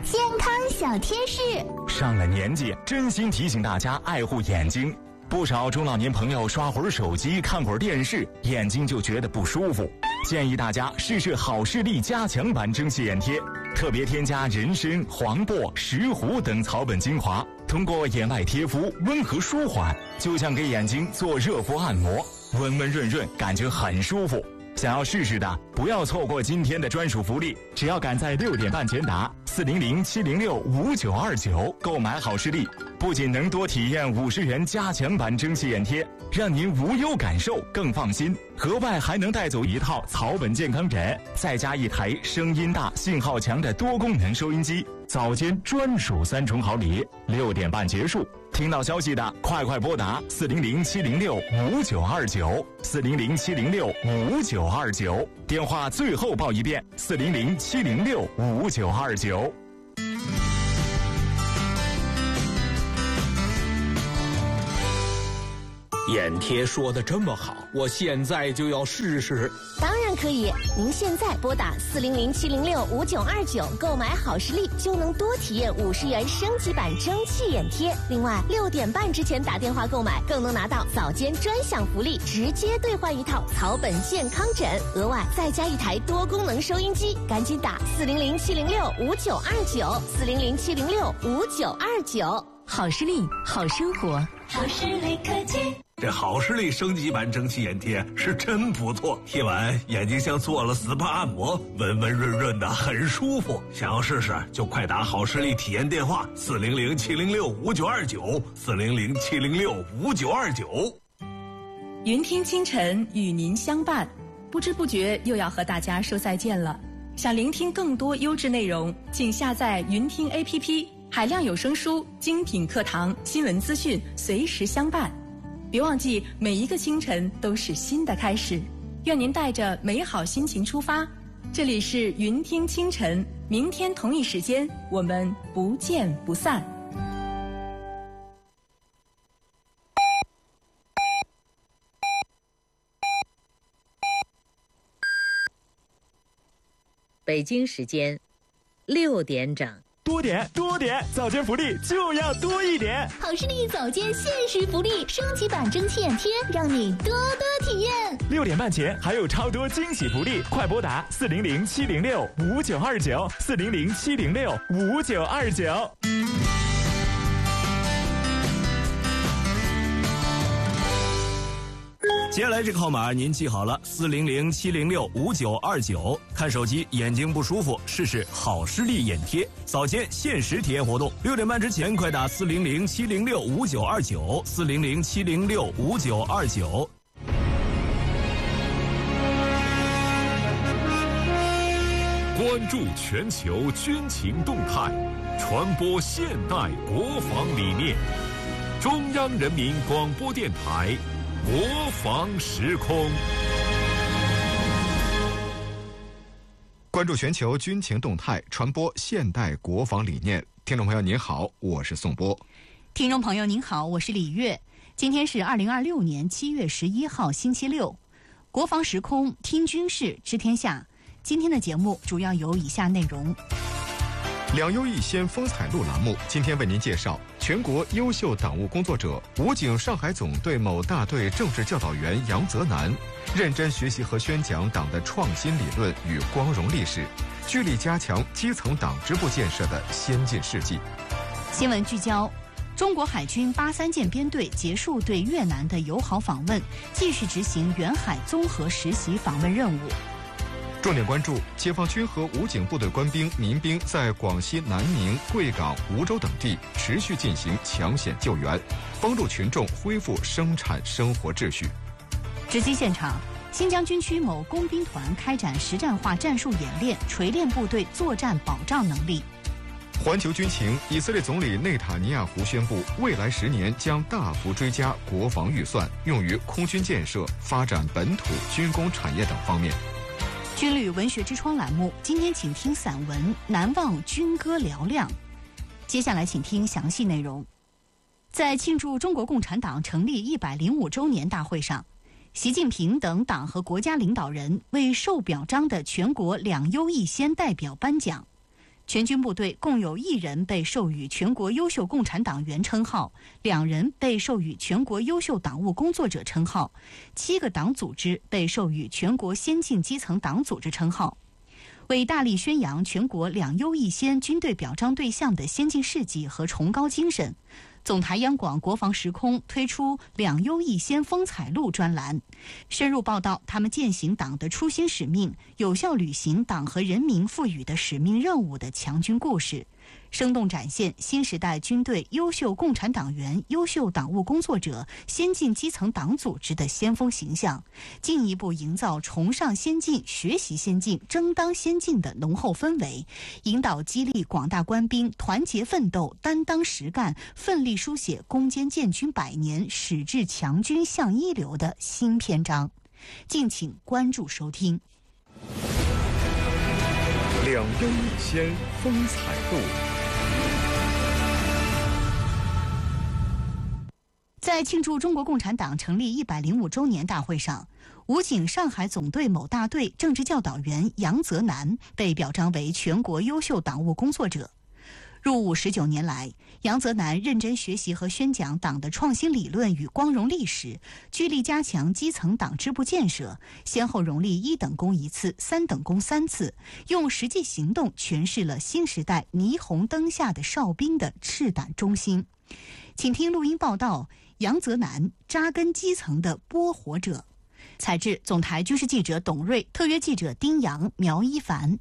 健康小贴士。 上了年纪，真心提醒大家爱护眼睛。不少中老年朋友刷会儿手机、看会儿电视，眼睛就觉得不舒服。建议大家试试好视力加强版蒸汽眼贴，特别添加人参、黄柏、石斛等草本精华，通过眼外贴敷，温和舒缓，就像给眼睛做热敷按摩，温温润润，感觉很舒服。想要试试的，不要错过今天的专属福利，只要赶在6点半前打400-706-5929购买好视力，不仅能多体验50元加强版蒸汽眼贴，让您无忧感受更放心，额外还能带走一套草本健康枕，再加一台声音大、信号强的多功能收音机，早间专属3重好礼。6点半结束，听到消息的快拨打400-706-5929，400-706-5929，电话最后报一遍，400-706-5929。 眼贴说的这么好，我现在就要试试。 当然可以，您现在拨打400-706-5929购买好视力，就能多体验50元升级版蒸汽眼贴。另外，6点半之前打电话购买，更能拿到早间专享福利，直接兑换一套草本健康枕，额外再加一台多功能收音机。赶紧打400-706-5929，400-706-5929。好视力，好生活， 好视力科技。 这好视力升级版蒸汽眼贴是真不错，贴完眼睛像做了 SPA 按摩，温温润润的，很舒服。想要试试就快打好视力体验电话400-706-5929，400-706-5929。 云听清晨与您相伴，不知不觉又要和大家说再见了。想聆听更多优质内容，请下载云听 APP， 海量有声书、精品课堂、新闻资讯随时相伴。别忘记，每一个清晨都是新的开始。愿您带着美好心情出发。这里是云听清晨，明天同一时间我们不见不散。 北京时间6点整。 多点，早间福利就要多一点。 好视力早间限时福利，升级版蒸汽眼贴，让你多多体验。 6点半前还有超多惊喜福利，快拨打400-706-5929，400-706-5929。 接下来这个号码您记好了，400-706-5929。看手机眼睛不舒服，试试好视力眼贴，早间限时体验活动，6点半之前快打400-706-5929，400-706-5929。 关注全球军情动态，传播现代国防理念。中央人民广播电台国防时空。 关注全球军情动态，传播现代国防理念。听众朋友您好，我是宋波。 听众朋友您好，我是李月。今天是2026年7月11号星期六，国防时空听军事知天下。今天的节目主要有以下内容： 两优一先风采录栏目今天为您介绍全国优秀党务工作者武警上海总队某大队政治教导员杨泽南，认真学习和宣讲党的创新理论与光荣历史，聚力加强基层党支部建设的先进事迹。 新闻聚焦：中国海军83舰编队结束对越南的友好访问，继续执行远海综合实习访问任务。 重点关注解放军和武警部队官兵、民兵在广西南宁、贵港、梧州等地持续进行抢险救援，帮助群众恢复生产生活秩序。 直击现场，新疆军区某工兵团开展实战化战术演练，锤炼部队作战保障能力。 环球军情，以色列总理内塔尼亚胡宣布，未来10年将大幅追加国防预算，用于空军建设、发展本土军工产业等方面。 军旅文学之窗栏目，今天请听散文《难忘军歌嘹亮》。接下来请听详细内容。在庆祝中国共产党成立105周年大会上，习近平等党和国家领导人为受表彰的全国两优一先代表颁奖。 全军部队共有1人被授予全国优秀共产党员称号，2人被授予全国优秀党务工作者称号，7个党组织被授予全国先进基层党组织称号。为大力宣扬全国2优1先军队表彰对象的先进事迹和崇高精神，总台央广国防时空推出2优1先风采录专栏，深入报道他们践行党的初心使命，有效履行党和人民赋予的使命任务的强军故事，生动展现新时代军队优秀共产党员、优秀党务工作者、先进基层党组织的先锋形象，进一步营造崇尚先进、学习先进、争当先进的浓厚氛围，引导激励广大官兵团结奋斗、担当实干，奋力书写攻坚建军100年、矢志强军向一流的新篇章。敬请关注收听。 2优1先风采录。 在庆祝中国共产党成立105周年大会上，武警上海总队某大队政治教导员杨泽南被表彰为全国优秀党务工作者。入伍19年来，杨泽南认真学习和宣讲党的创新理论与光荣历史，聚力加强基层党支部建设，先后荣立1等功1次、3等功3次，用实际行动诠释了新时代霓虹灯下的哨兵的赤胆忠心。请听录音报道：杨泽南扎根基层的拨火者。采制总台军事记者董瑞，特约记者丁阳、苗一凡。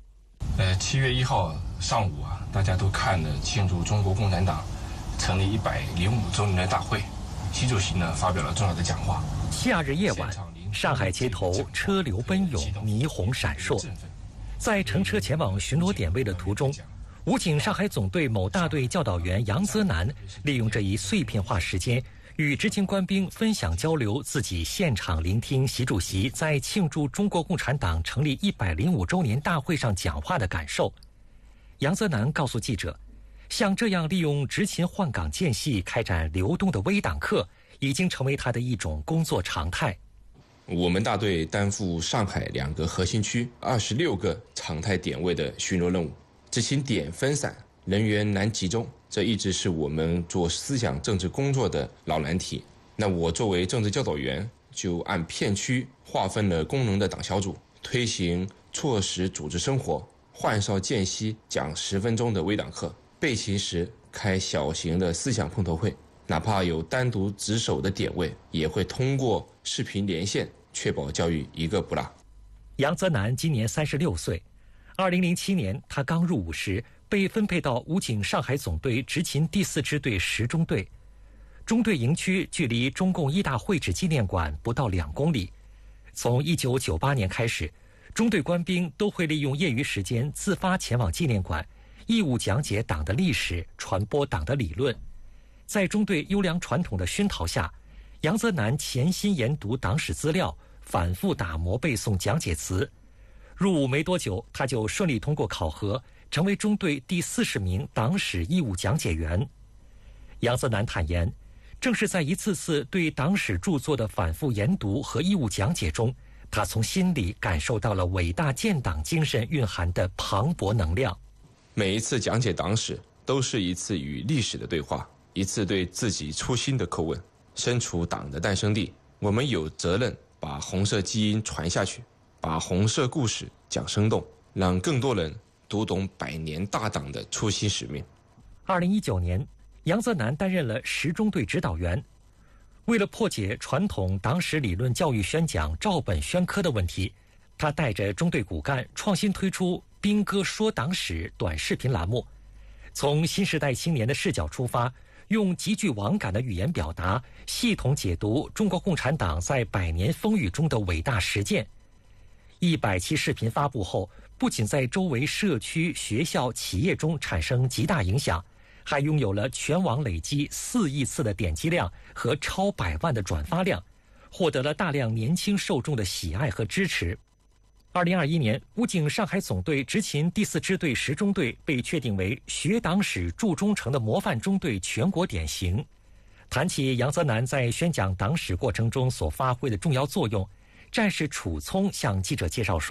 7月1号上午大家都看了庆祝中国共产党成立105周年的大会，习主席呢发表了重要的讲话。 夏日夜晚，上海街头车流奔涌，霓虹闪烁。在乘车前往巡逻点位的途中，武警上海总队某大队教导员杨泽南利用这一碎片化时间，与执勤官兵分享交流自己现场聆听习主席在庆祝中国共产党成立105周年大会上讲话的感受。杨泽南告诉记者，像这样利用执勤换岗间隙开展流动的微党课，已经成为他的一种工作常态。 我们大队担负上海2个核心区26个常态点位的巡逻任务，执勤点分散，人员难集中，这一直是我们做思想政治工作的老难题。那我作为政治教导员，就按片区划分了功能的党小组，推行措施组织生活，换哨间隙讲10分钟的微党课，备勤时开小型的思想碰头会，哪怕有单独值守的点位，也会通过视频连线确保教育一个不落。 杨泽南今年36岁，2007年他刚入伍时被分配到武警上海总队执勤第4支队10中队。中队营区距离中共1大会址纪念馆不到2公里。从1998年开始，中队官兵都会利用业余时间自发前往纪念馆，义务讲解党的历史，传播党的理论。在中队优良传统的熏陶下，杨泽南潜心研读党史资料，反复打磨背诵讲解词。入伍没多久，他就顺利通过考核，成为中队第40名党史义务讲解员。杨泽南坦言，正是在一次次对党史著作的反复研读和义务讲解中，他从心里感受到了伟大建党精神蕴含的磅礴能量。 每一次讲解党史，都是一次与历史的对话，一次对自己初心的叩问。身处党的诞生地，我们有责任把红色基因传下去，把红色故事讲生动，让更多人读懂100年大党的初心使命。 2019年，杨泽南担任了10中队指导员。为了破解传统党史理论教育宣讲照本宣科的问题，他带着中队骨干创新推出兵哥说党史短视频栏目，从新时代青年的视角出发，用极具网感的语言表达，系统解读中国共产党在100年风雨中的伟大实践。100期视频发布后，不仅在周围社区、学校、企业中产生极大影响，还拥有了全网累计4亿次的点击量和超100万的转发量，获得了大量年轻受众的喜爱和支持。2021年，武警上海总队执勤第4支队10中队被确定为学党史铸忠诚的模范中队全国典型。谈起杨泽南在宣讲党史过程中所发挥的重要作用，战士楚聪向记者介绍说：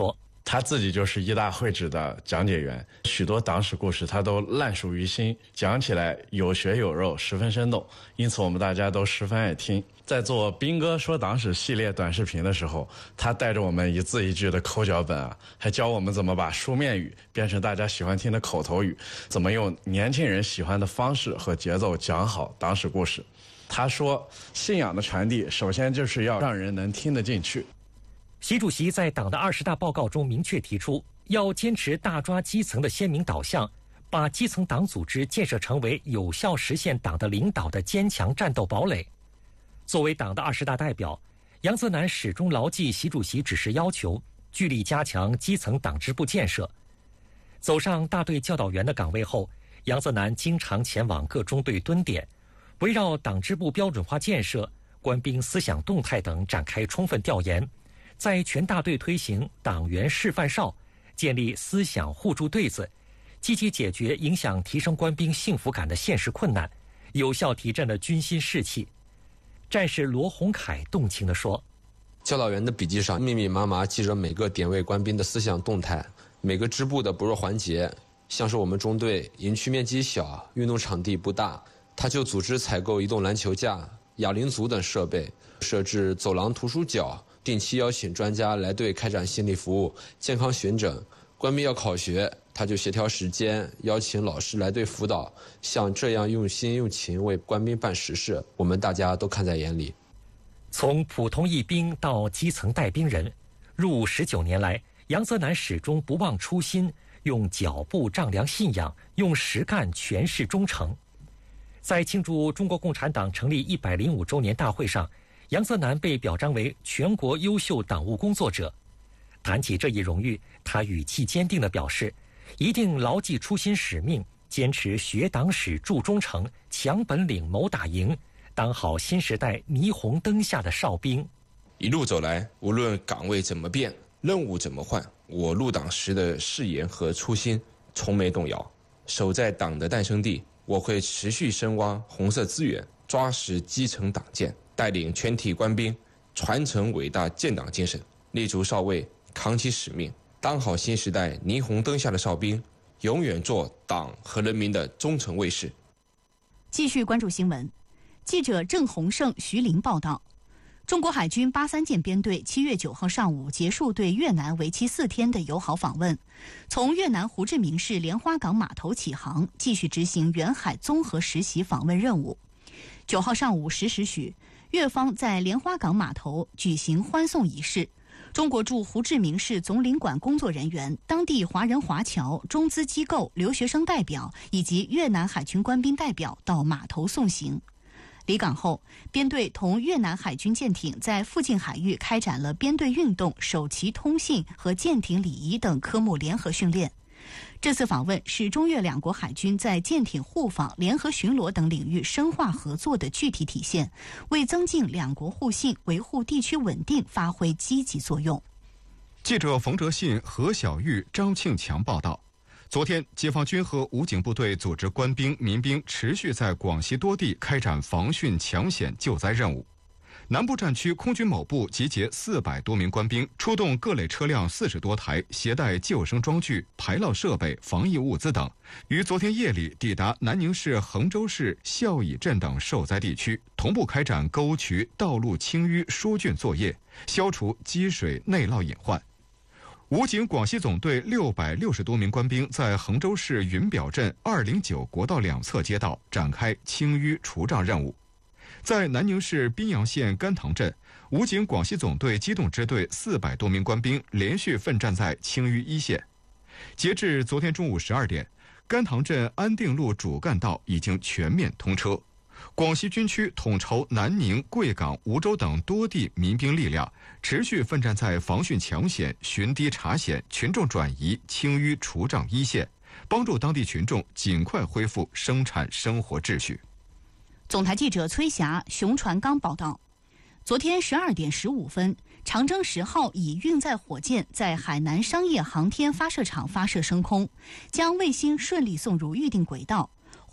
他自己就是一大会址的讲解员，许多党史故事他都烂熟于心，讲起来有血有肉，十分生动，因此我们大家都十分爱听。在做兵哥说党史系列短视频的时候，他带着我们一字一句的抠脚本啊，还教我们怎么把书面语变成大家喜欢听的口头语，怎么用年轻人喜欢的方式和节奏讲好党史故事。他说，信仰的传递首先就是要让人能听得进去。 习主席在党的20大报告中明确提出，要坚持大抓基层的鲜明导向，把基层党组织建设成为有效实现党的领导的坚强战斗堡垒。作为党的20大代表，杨泽南始终牢记习主席指示要求，聚力加强基层党支部建设。走上大队教导员的岗位后，杨泽南经常前往各中队蹲点，围绕党支部标准化建设、官兵思想动态等展开充分调研，在全大队推行党员示范哨，建立思想互助队子，积极解决影响提升官兵幸福感的现实困难，有效提振了军心士气。战士罗洪凯动情地说， 教导员的笔记上密密麻麻记着每个点位官兵的思想动态，每个支部的不弱环节，像是我们中队营区面积小，运动场地不大，他就组织采购移动篮球架、哑铃组等设备，设置走廊图书角，定期邀请专家来队开展心理服务、健康巡诊。官兵要考学，他就协调时间，邀请老师来队辅导。像这样用心用情为官兵办实事，我们大家都看在眼里。 从普通义兵到基层带兵人，入伍19年来，杨泽南始终不忘初心，用脚步丈量信仰，用实干诠释忠诚。在庆祝中国共产党成立105周年大会上，杨泽南被表彰为全国优秀党务工作者。谈起这一荣誉，他语气坚定地表示，一定牢记初心使命，坚持学党史铸忠诚，强本领谋打赢，当好新时代霓虹灯下的哨兵。 一路走来，无论岗位怎么变，任务怎么换，我入党时的誓言和初心从没动摇。守在党的诞生地，我会持续深挖红色资源，抓实基层党建，带领全体官兵传承伟大建党精神，立足哨位，扛起使命，当好新时代霓虹灯下的哨兵，永远做党和人民的忠诚卫士。 继续关注新闻，记者郑洪胜、徐林报道。中国海军83舰编队7月9号上午结束对越南为期4天的友好访问，从越南胡志明市莲花港码头起航，继续执行远海综合实习访问任务。9号上午10时许，越方在莲花港码头举行欢送仪式。中国驻胡志明市总领馆工作人员、当地华人华侨、中资机构、留学生代表以及越南海军官兵代表到码头送行。离港后，编队同越南海军舰艇在附近海域开展了编队运动、首旗通信和舰艇礼仪等科目联合训练。这次访问是中越两国海军在舰艇互访、联合巡逻等领域深化合作的具体体现，为增进两国互信、维护地区稳定发挥积极作用。 记者冯哲信、何小玉、张庆强报道。昨天，解放军和武警部队组织官兵、民兵持续在广西多地开展防汛抢险救灾任务。南部战区空军某部集结400多名官兵，出动各类车辆40多台，携带救生装具、排涝设备、防疫物资等，于昨天夜里抵达南宁市、衡州市孝乙镇等受灾地区，同步开展沟渠、道路清淤疏浚作业，消除积水内涝隐患。武警广西总队660多名官兵在衡州市云表镇209国道两侧街道展开清淤除障任务。在南宁市宾阳县甘塘镇，武警广西总队机动支队400多名官兵连续奋战在清淤一线。截至昨天中午12点，甘塘镇安定路主干道已经全面通车。广西军区统筹南宁、贵港、梧州等多地民兵力量，持续奋战在防汛抢险、巡堤查险、群众转移、清淤除障一线，帮助当地群众尽快恢复生产生活秩序。 总台记者崔霞、熊传刚报道。昨天12点15分，长征10号以运载火箭在海南商业航天发射场发射升空，将卫星顺利送入预定轨道。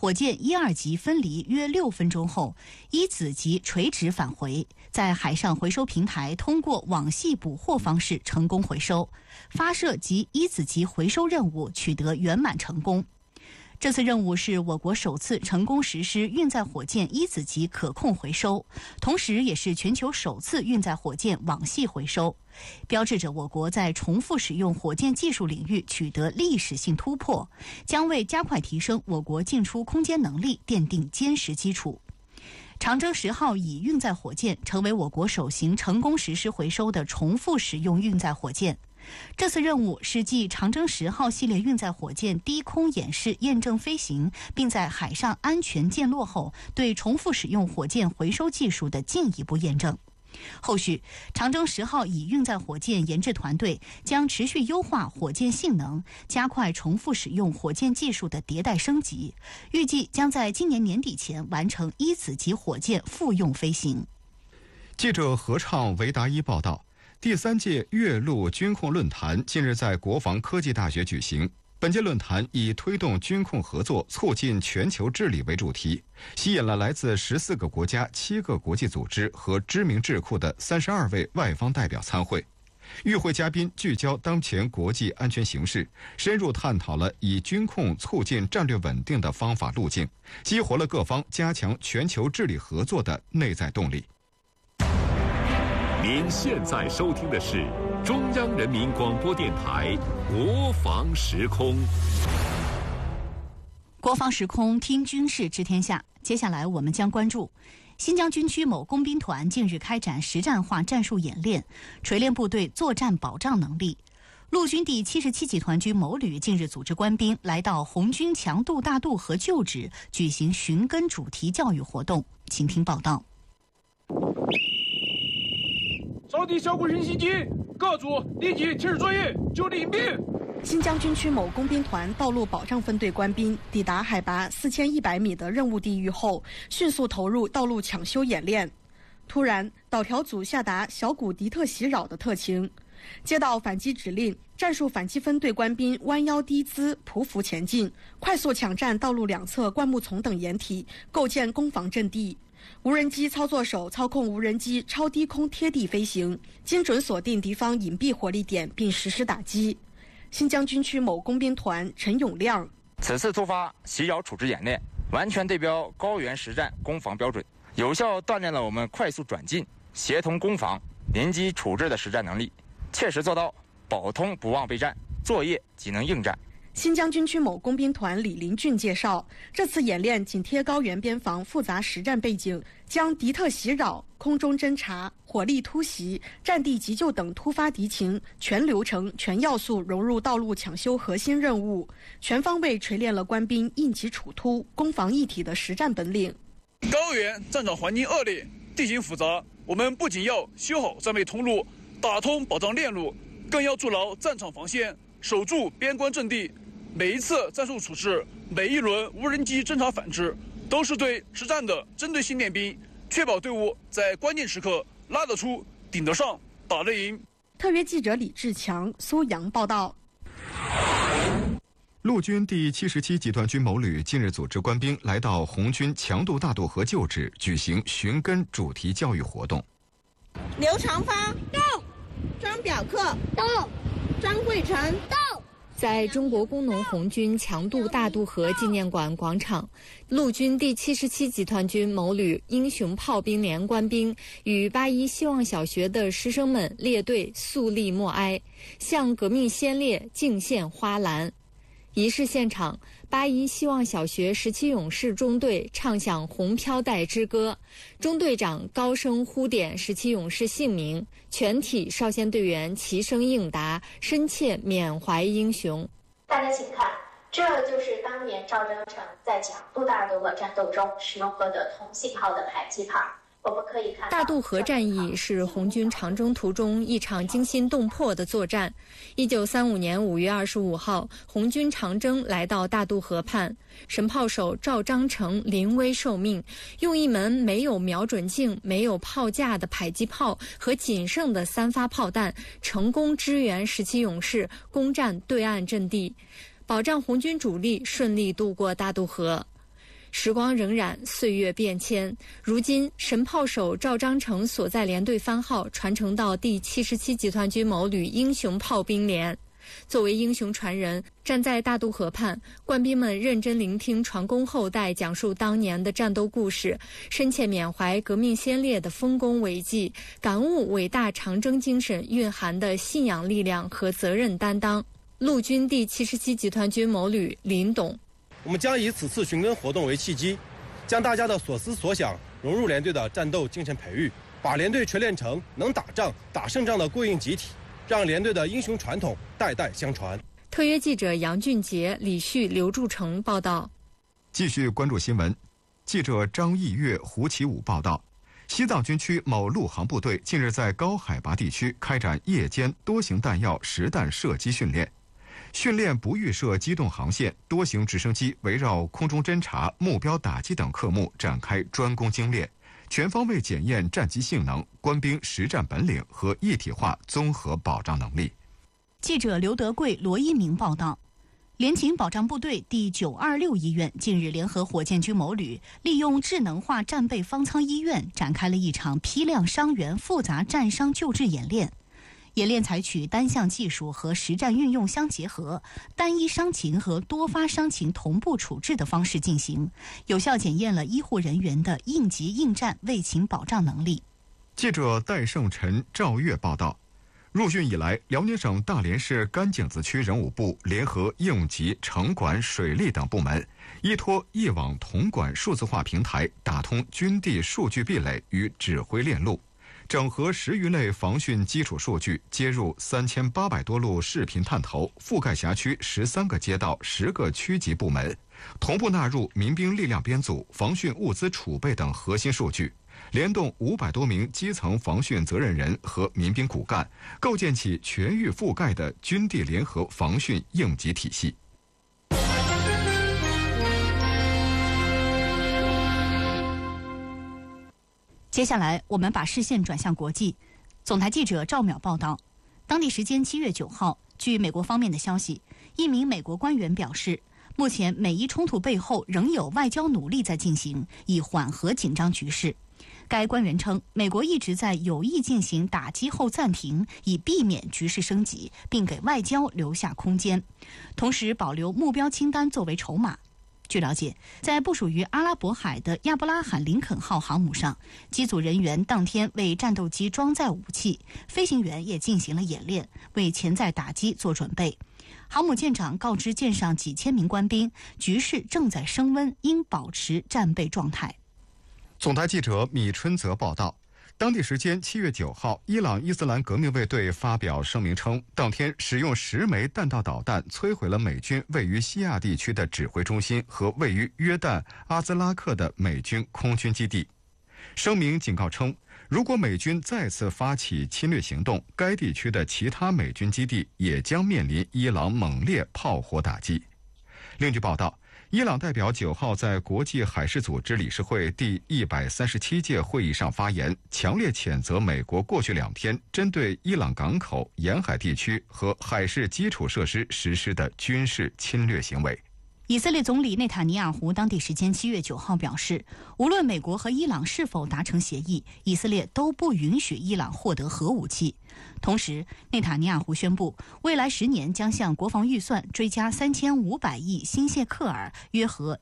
火箭1、2级分离约6分钟后，一子级垂直返回，在海上回收平台通过网系捕获方式成功回收，发射及一子级回收任务取得圆满成功。这次任务是我国首次成功实施运载火箭一子级可控回收，同时也是全球首次运载火箭网系回收，标志着我国在重复使用火箭技术领域取得历史性突破，将为加快提升我国进出空间能力奠定坚实基础。长征10号乙运载火箭成为我国首型成功实施回收的重复使用运载火箭。这次任务是继长征10号系列运载火箭低空演示验证飞行，并在海上安全降落后，对重复使用火箭回收技术的进一步验证。后续，长征10号乙运载火箭研制团队将持续优化火箭性能，加快重复使用火箭技术的迭代升级，预计将在今年年底前完成一子级火箭复用飞行。 记者何畅、维达一报道。第3届越陆军控论坛近日在国防科技大学举行。本届论坛以推动军控合作、促进全球治理为主题，吸引了来自14个国家、7个国际组织和知名智库的32位外方代表参会。与会嘉宾聚焦当前国际安全形势，深入探讨了以军控促进战略稳定的方法路径，激活了各方加强全球治理合作的内在动力。 您现在收听的是中央人民广播电台国防时空。 国防时空听军事知天下，接下来我们将关注新疆军区某工兵团近日开展实战化战术演练，锤炼部队作战保障能力。陆军第77集团军某旅近日组织官兵来到红军强渡大渡河旧址举行寻根主题教育活动，请听报道。 扫地小鬼人袭击，各组立即停止作业，就地应变。 新疆军区某工兵团道路保障分队官兵抵达海拔4100米的任务地域后，迅速投入道路抢修演练。突然，导条组下达小股敌特袭扰的特情，接到反击指令，战术反击分队官兵弯腰低姿匍匐前进，快速抢占道路两侧灌木丛等掩体，构建攻防阵地。无人机操作手操控无人机超低空贴地飞行，精准锁定敌方隐蔽火力点并实施打击。新疆军区某工兵团陈永亮： 此次突发袭扰处置演练，完全对标高原实战攻防标准，有效锻炼了我们快速转进、协同攻防、临机处置的实战能力，切实做到保通不忘备战，作业即能应战。 新疆军区某工兵团李林俊介绍，这次演练紧贴高原边防复杂实战背景，将敌特袭扰、空中侦察、火力突袭、战地急救等突发敌情全流程、全要素融入道路抢修核心任务，全方位锤炼了官兵应急处突、攻防一体的实战本领。 高原战场环境恶劣，地形复杂，我们不仅要修好战备通路，打通保障链路，更要筑牢战场防线，守住边关阵地。每一次战术处置，每一轮无人机侦察反制，都是对实战的针对性练兵，确保队伍在关键时刻拉得出、顶得上、打得赢。 特约记者李志强、苏阳报道。 陆军第77集团军某旅近日组织官兵来到红军强渡大渡河旧址举行寻根主题教育活动。 刘长发到，张表克到，张桂成到。 在中国工农红军强渡大渡河纪念馆广场，陆军第77集团军某旅英雄炮兵连官兵与81希望小学的师生们列队肃立默哀，向革命先烈敬献花篮。仪式现场，81希望小学17勇士中队唱响红飘带之歌，中队长高声呼点17勇士姓名，全体少先队员齐声应答，深切缅怀英雄。 大家请看，这就是当年赵征成在强渡大渡河战斗中使用过的同型号的迫击炮。我们可以看大渡河战役是红军长征途中一场惊心动魄的作战。1935年5月25号，红军长征来到大渡河畔，神炮手赵章成临危受命，用一门没有瞄准镜、没有炮架的迫击炮和仅剩的3发炮弹，成功支援17勇士攻占对岸阵地，保障红军主力顺利渡过大渡河。 时光荏苒，岁月变迁。如今，神炮手赵章程所在连队番号传承到第77集团军某旅英雄炮兵连。作为英雄传人，站在大渡河畔，官兵们认真聆听传功后代讲述当年的战斗故事，深切缅怀革命先烈的丰功伟绩，感悟伟大长征精神蕴含的信仰力量和责任担当。陆军第77集团军某旅林董， 我们将以此次寻根活动为契机，将大家的所思所想融入连队的战斗精神培育，把连队锤炼成能打仗、打胜仗的过硬集体，让连队的英雄传统代代相传。 特约记者杨俊杰、李旭、刘祝成报道。 继续关注新闻，记者张毅月、胡启武报道。西藏军区某陆航部队近日在高海拔地区开展夜间多型弹药实弹射击训练。训练不预设机动航线，多型直升机围绕空中侦察、目标打击等科目展开专攻精练，全方位检验战机性能、官兵实战本领和一体化综合保障能力。 记者刘德贵、罗一鸣报道。联勤保障部队第926医院近日联合火箭军某旅，利用智能化战备方舱医院展开了一场批量伤员复杂战伤救治演练。演练采取单项技术和实战运用相结合，单一伤情和多发伤情同步处置的方式进行，有效检验了医护人员的应急应战卫勤保障能力。 记者戴胜臣、赵月报道。入训以来，辽宁省大连市甘井子区人武部联合应急、城管、水利等部门，依托一网统管数字化平台，打通军地数据壁垒与指挥链路，整合10余类防汛基础数据，接入3800多路视频探头，覆盖辖区13个街道、10个区级部门，同步纳入民兵力量编组、防汛物资储备等核心数据，联动500多名基层防汛责任人和民兵骨干，构建起全域覆盖的军地联合防汛应急体系。 接下来，我们把视线转向国际。总台记者赵淼报道，当地时间7月9号，据美国方面的消息，一名美国官员表示，目前美伊冲突背后仍有外交努力在进行，以缓和紧张局势。该官员称，美国一直在有意进行打击后暂停，以避免局势升级，并给外交留下空间，同时保留目标清单作为筹码。据了解，在部署于阿拉伯海的亚伯拉罕·林肯号航母上，机组人员当天为战斗机装载武器，飞行员也进行了演练，为潜在打击做准备。航母舰长告知舰上几千名官兵，局势正在升温，应保持战备状态。 总台记者米春泽报道，当地时间7月9号，伊朗伊斯兰革命卫队发表声明称，当天使用10枚弹道导弹摧毁了美军位于西亚地区的指挥中心和位于约旦阿兹拉克的美军空军基地。声明警告称，如果美军再次发起侵略行动，该地区的其他美军基地也将面临伊朗猛烈炮火打击。另据报道，伊朗代表9号在国际海事组织理事会第137届会议上发言，强烈谴责美国过去2天针对伊朗港口、沿海地区和海事基础设施实施的军事侵略行为。 以色列总理内塔尼亚胡当地时间7月9号表示，无论美国和伊朗是否达成协议，以色列都不允许伊朗获得核武器。同时，内塔尼亚胡宣布，未来10年将向国防预算追加3500亿新谢克尔，约合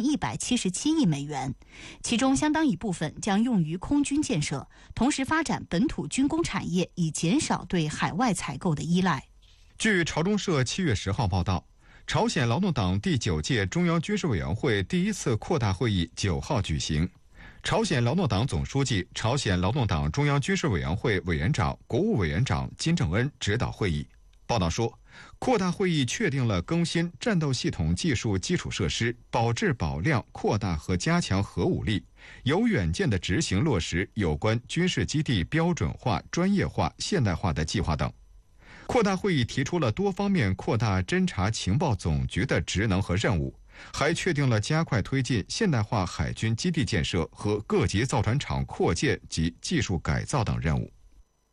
1177亿美元，其中相当一部分将用于空军建设，同时发展本土军工产业，以减少对海外采购的依赖。 据朝中社7月10号报道，朝鲜劳动党第9届中央军事委员会第1次扩大会议9号举行，朝鲜劳动党总书记、朝鲜劳动党中央军事委员会委员长、国务委员长金正恩指导会议。报道说，扩大会议确定了更新战斗系统技术基础设施，保质保量扩大和加强核武力，有远见地执行落实有关军事基地标准化、专业化、现代化的计划等。扩大会议提出了多方面扩大侦察情报总局的职能和任务，还确定了加快推进现代化海军基地建设和各级造船厂扩建及技术改造等任务。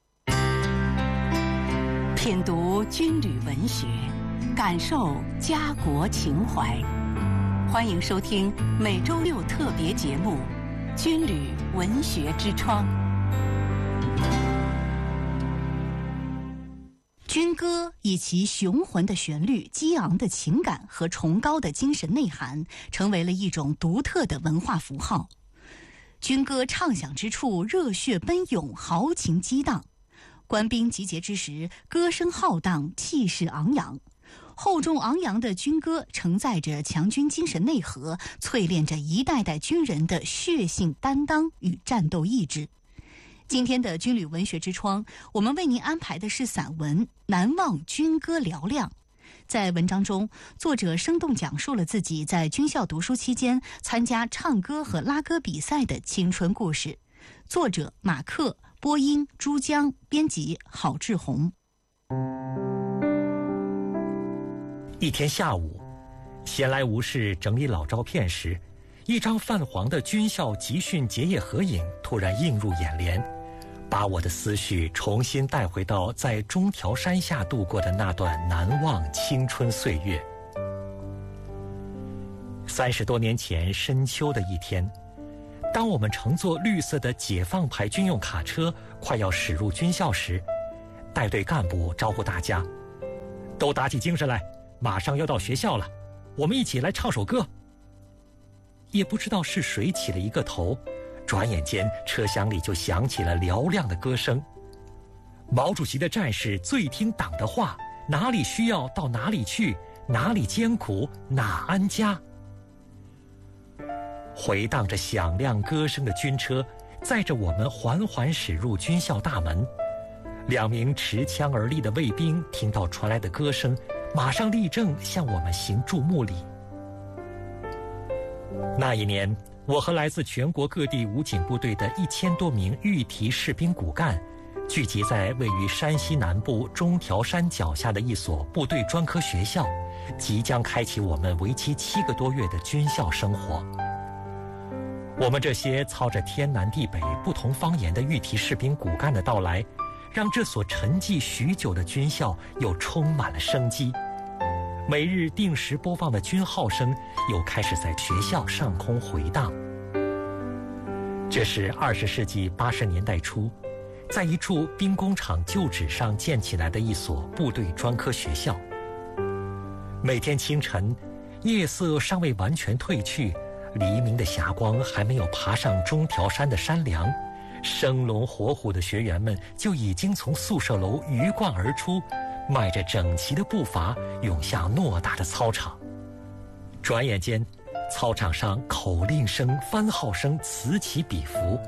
品读军旅文学，感受家国情怀。 欢迎收听每周六特别节目《军旅文学之窗》。军歌以其雄浑的旋律、激昂的情感和崇高的精神内涵，成为了一种独特的文化符号。军歌唱响之处，热血奔涌，豪情激荡。官兵集结之时，歌声浩荡，气势昂扬。厚重昂扬的军歌承载着强军精神内核，淬炼着一代代军人的血性担当与战斗意志。今天的军旅文学之窗，我们为您安排的是散文《难忘军歌嘹亮》。在文章中，作者生动讲述了自己在军校读书期间参加唱歌和拉歌比赛的青春故事。作者马克，播音珠江，编辑郝志红。 一天下午，闲来无事整理老照片时，一张泛黄的军校集训结业合影突然映入眼帘，把我的思绪重新带回到在中条山下度过的那段难忘青春岁月。30多年前深秋的一天，当我们乘坐绿色的解放牌军用卡车快要驶入军校时，带队干部招呼大家：都打起精神来，马上要到学校了，我们一起来唱首歌。也不知道是谁起了一个头，转眼间车厢里就响起了嘹亮的歌声。毛主席的战士最听党的话，哪里需要到哪里去，哪里艰苦哪安家。回荡着响亮歌声的军车载着我们缓缓驶入军校大门。2名持枪而立的卫兵听到传来的歌声，马上立正向我们行注目礼。那一年，我和来自全国各地武警部队的1000多名预提士兵骨干，聚集在位于山西南部中条山脚下的一所部队专科学校，即将开启我们为期7个多月的军校生活。我们这些操着天南地北不同方言的预提士兵骨干的到来，让这所沉寂许久的军校又充满了生机。每日定时播放的军号声又开始在学校上空回荡。这是20世纪80年代初，在一处兵工厂旧址上建起来的一所部队专科学校。每天清晨，夜色尚未完全褪去，黎明的霞光还没有爬上中条山的山梁，生龙活虎的学员们就已经从宿舍楼鱼贯而出，迈着整齐的步伐涌向偌大的操场。转眼间，操场上口令声、番号声此起彼伏。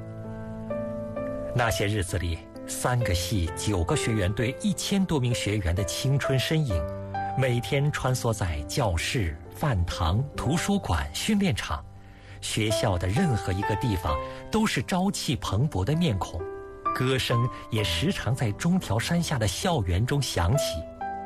那些日子里，3个系、9个学员队、1000多名学员的青春身影，每天穿梭在教室、饭堂、图书馆、训练场，学校的任何一个地方都是朝气蓬勃的面孔，歌声也时常在中条山下的校园中响起。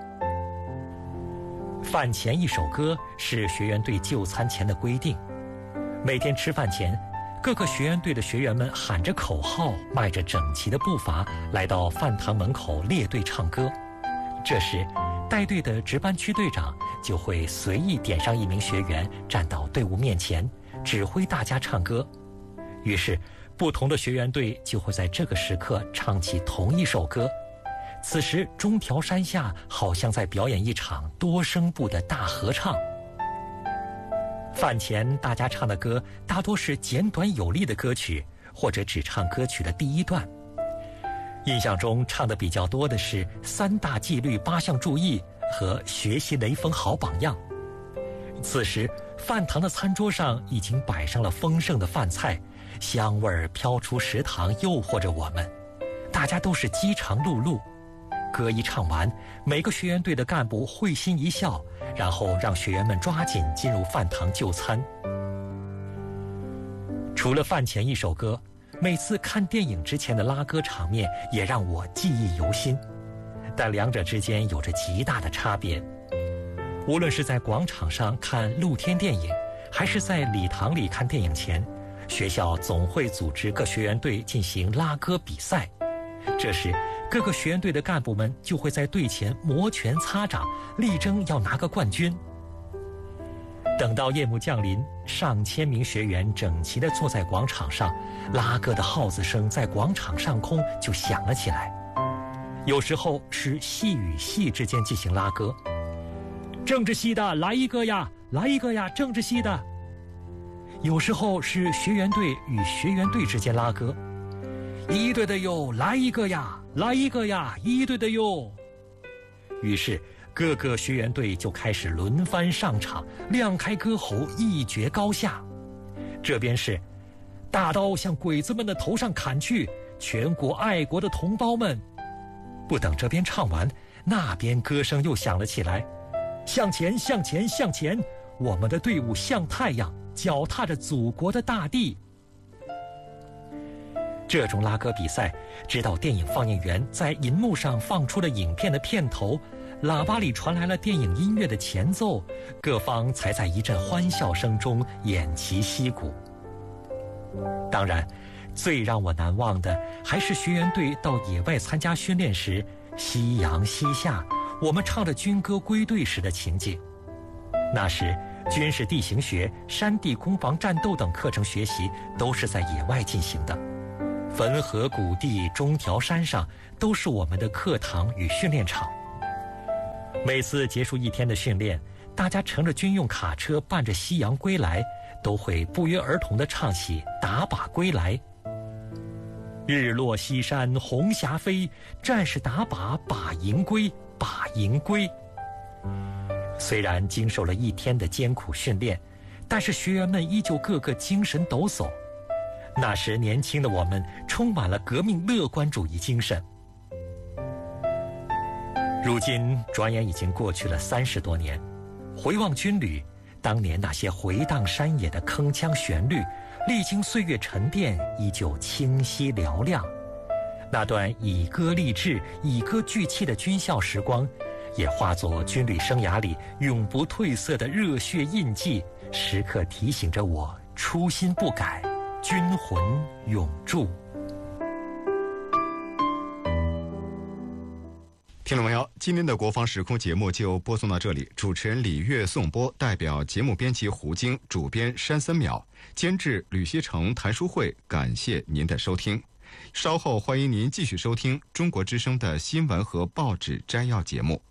饭前一首歌是学员队就餐前的规定，每天吃饭前，各个学员队的学员们喊着口号，迈着整齐的步伐来到饭堂门口列队唱歌。这时，带队的值班区队长就会随意点上1名学员站到队伍面前，指挥大家唱歌。于是不同的学员队就会在这个时刻唱起同一首歌。此时中条山下好像在表演一场多声部的大合唱。饭前大家唱的歌大多是简短有力的歌曲，或者只唱歌曲的第1段。印象中唱的比较多的是3大纪律8项注意和学习雷锋好榜样。此时饭堂的餐桌上已经摆上了丰盛的饭菜，香味儿飘出食堂，诱惑着我们。大家都是饥肠辘辘。歌一唱完，每个学员队的干部会心一笑，然后让学员们抓紧进入饭堂就餐。除了饭前一首歌，每次看电影之前的拉歌场面也让我记忆犹新，但两者之间有着极大的差别。无论是在广场上看露天电影，还是在礼堂里看电影前，学校总会组织各学员队进行拉歌比赛。这时各个学员队的干部们就会在队前摩拳擦掌，力争要拿个冠军。 等到夜幕降临，上千名学员整齐地坐在广场上，拉歌的号子声在广场上空就响了起来。有时候是系与系之间进行拉歌，政治系的来一个呀，来一个呀，政治系的。有时候是学员队与学员队之间拉歌，一队的哟，来一个呀，来一个呀，一队的哟。于是各个学员队就开始轮番上场，亮开歌喉，一决高下。这边是大刀向鬼子们的头上砍去，全国爱国的同胞们。不等这边唱完，那边歌声又响了起来，向前向前向前，我们的队伍像太阳，脚踏着祖国的大地。这种拉歌比赛，直到电影放映员在银幕上放出了影片的片头，喇叭里传来了电影音乐的前奏，各方才在一阵欢笑声中偃旗息鼓。当然，最让我难忘的还是学员队到野外参加训练时，夕阳西下，我们唱着军歌归队时的情景。那时军事地形学、山地攻防战斗等课程学习都是在野外进行的，汾河谷地、中条山上都是我们的课堂与训练场。每次结束一天的训练，大家乘着军用卡车伴着夕阳归来，都会不约而同地唱起《打靶归来》。日落西山红霞飞，战士打靶把营归，把营归。虽然经受了一天的艰苦训练，但是学员们依旧个个精神抖擞。那时年轻的我们充满了革命乐观主义精神。如今转眼已经过去了30多年，回望军旅，当年那些回荡山野的铿锵旋律，历经岁月沉淀，依旧清晰嘹亮。那段以歌励志、以歌聚气的军校时光，也化作军旅生涯里永不褪色的热血印记，时刻提醒着我初心不改，军魂永驻。 听众朋友，今天的国防时空节目就播送到这里。主持人李月颂播，代表节目编辑胡晶，主编山森淼，监制吕锡成、谭淑慧，感谢您的收听。稍后欢迎您继续收听中国之声的新闻和报纸摘要节目。